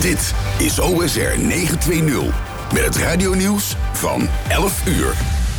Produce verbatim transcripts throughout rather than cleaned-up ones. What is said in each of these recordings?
Dit is O S R negenhonderdtwintig met het radionieuws van elf uur.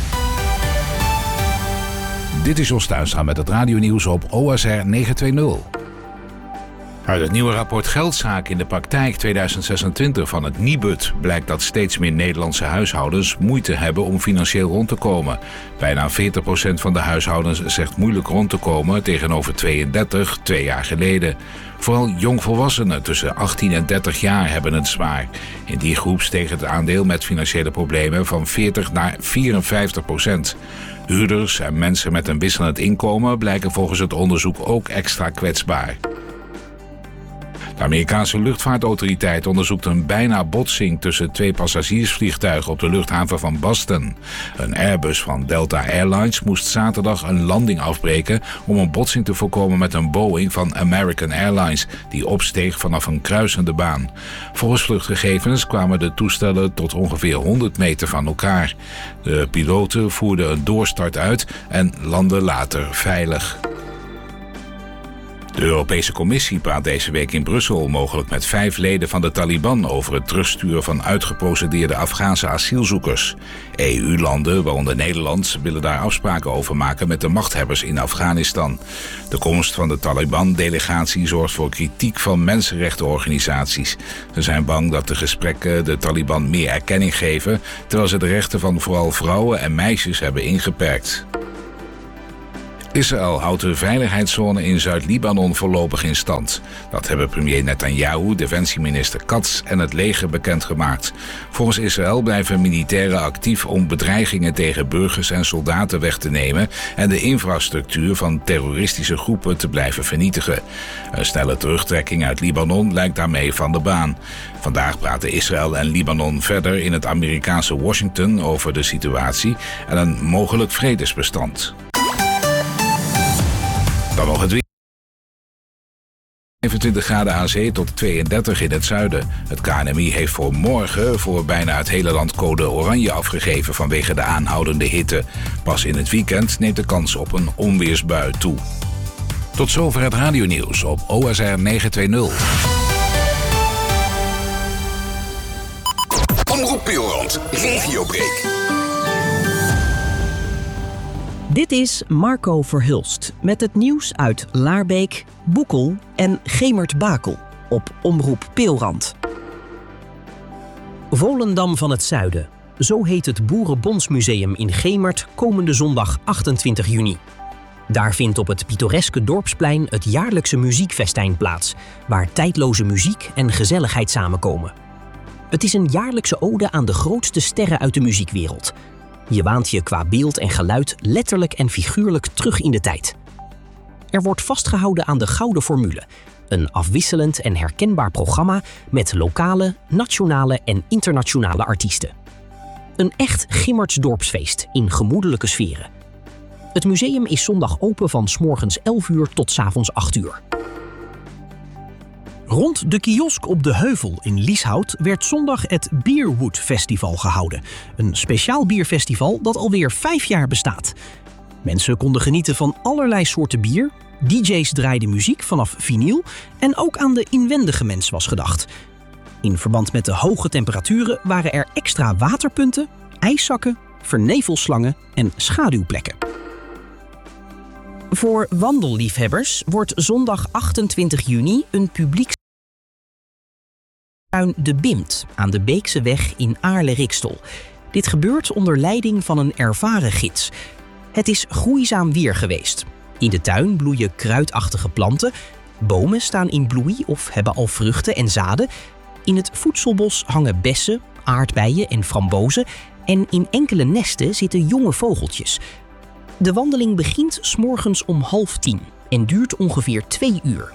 Dit is Jos Tuinstra met het radionieuws op O S R negenhonderdtwintig. Uit het nieuwe rapport Geldzaken in de praktijk tweeduizend zesentwintig van het Nibud blijkt dat steeds meer Nederlandse huishoudens moeite hebben om financieel rond te komen. Bijna veertig procent van de huishoudens zegt moeilijk rond te komen tegenover tweeëndertig twee jaar geleden. Vooral jongvolwassenen tussen achttien en dertig jaar hebben het zwaar. In die groep steeg het aandeel met financiële problemen van veertig naar vierenvijftig procent. Huurders en mensen met een wisselend inkomen blijken volgens het onderzoek ook extra kwetsbaar. De Amerikaanse luchtvaartautoriteit onderzoekt een bijna botsing tussen twee passagiersvliegtuigen op de luchthaven van Boston. Een Airbus van Delta Airlines moest zaterdag een landing afbreken om een botsing te voorkomen met een Boeing van American Airlines die opsteeg vanaf een kruisende baan. Volgens vluchtgegevens kwamen de toestellen tot ongeveer honderd meter van elkaar. De piloten voerden een doorstart uit en landden later veilig. De Europese Commissie praat deze week in Brussel mogelijk met vijf leden van de Taliban over het terugsturen van uitgeprocedeerde Afghaanse asielzoekers. E U-landen, waaronder Nederland, willen daar afspraken over maken met de machthebbers in Afghanistan. De komst van de Taliban-delegatie zorgt voor kritiek van mensenrechtenorganisaties. Ze zijn bang dat de gesprekken de Taliban meer erkenning geven, terwijl ze de rechten van vooral vrouwen en meisjes hebben ingeperkt. Israël houdt de veiligheidszone in Zuid-Libanon voorlopig in stand. Dat hebben premier Netanyahu, defensieminister Katz en het leger bekendgemaakt. Volgens Israël blijven militairen actief om bedreigingen tegen burgers en soldaten weg te nemen en de infrastructuur van terroristische groepen te blijven vernietigen. Een snelle terugtrekking uit Libanon lijkt daarmee van de baan. Vandaag praten Israël en Libanon verder in het Amerikaanse Washington over de situatie en een mogelijk vredesbestand. Dan nog het weer. vijfentwintig graden aan zee tot tweeëndertig in het zuiden. Het K N M I heeft voor morgen voor bijna het hele land code oranje afgegeven vanwege de aanhoudende hitte. Pas in het weekend neemt de kans op een onweersbui toe. Tot zover het radionieuws op O S R negenhonderdtwintig. Omroep Peelrand, regiobreak. Dit is Marco Verhulst met het nieuws uit Laarbeek, Boekel en Gemert-Bakel op Omroep Peelrand. Volendam van het Zuiden. Zo heet het Boerenbondsmuseum in Gemert komende zondag achtentwintig juni. Daar vindt op het pittoreske dorpsplein het jaarlijkse muziekfestijn plaats, waar tijdloze muziek en gezelligheid samenkomen. Het is een jaarlijkse ode aan de grootste sterren uit de muziekwereld. Je waant je qua beeld en geluid letterlijk en figuurlijk terug in de tijd. Er wordt vastgehouden aan de gouden formule. Een afwisselend en herkenbaar programma met lokale, nationale en internationale artiesten. Een echt Gimmerts dorpsfeest in gemoedelijke sferen. Het museum is zondag open van 's morgens elf uur tot 's avonds acht uur. Rond de kiosk op de Heuvel in Lieshout werd zondag het Beerwood Festival gehouden. Een speciaal bierfestival dat alweer vijf jaar bestaat. Mensen konden genieten van allerlei soorten bier, D J's draaiden muziek vanaf vinyl en ook aan de inwendige mens was gedacht. In verband met de hoge temperaturen waren er extra waterpunten, ijszakken, vernevelslangen en schaduwplekken. Voor wandelliefhebbers wordt zondag achtentwintig juni een publiek De Bimt aan de Beekse weg in Aarle-Rixtel. Dit gebeurt onder leiding van een ervaren gids. Het is groeizaam weer geweest. In de tuin bloeien kruidachtige planten. Bomen staan in bloei of hebben al vruchten en zaden. In het voedselbos hangen bessen, aardbeien en frambozen. En in enkele nesten zitten jonge vogeltjes. De wandeling begint 's morgens om half tien en duurt ongeveer twee uur.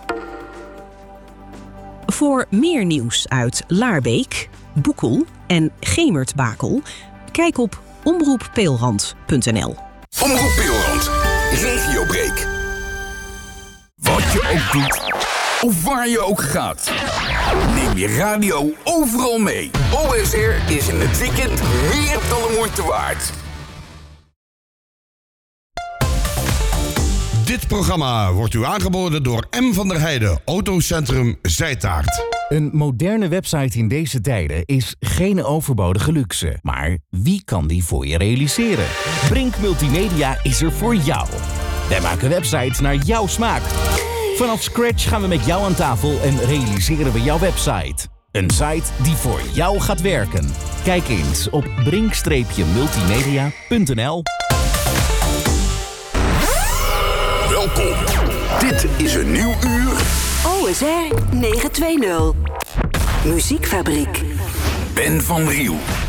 Voor meer nieuws uit Laarbeek, Boekel en Gemert-Bakel, kijk op omroep peelrand punt n l. Omroep Peelrand, regiobreak. Wat je ook doet, of waar je ook gaat, neem je radio overal mee. O S R is in het weekend meer dan de moeite waard. Dit programma wordt u aangeboden door M. van der Heijden, Autocentrum Zijtaart. Een moderne website in deze tijden is geen overbodige luxe. Maar wie kan die voor je realiseren? Brink Multimedia is er voor jou. Wij maken websites naar jouw smaak. Vanaf scratch gaan we met jou aan tafel en realiseren we jouw website. Een site die voor jou gaat werken. Kijk eens op brink multimedia punt n l. Welkom. Dit is een nieuw uur. O S R negen twee nul. Muziekfabriek. Ben van Riel.